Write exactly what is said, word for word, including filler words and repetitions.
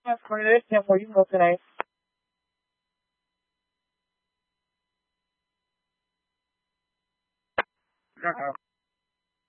That's Cornelius. Tim, where you go today? Uh-oh.